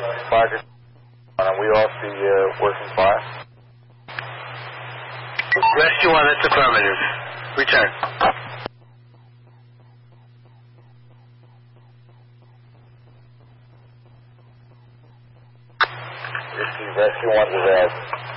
Roger. We all see working fine. Rescue 1, that's affirmative. Return. Rescue 1 is out.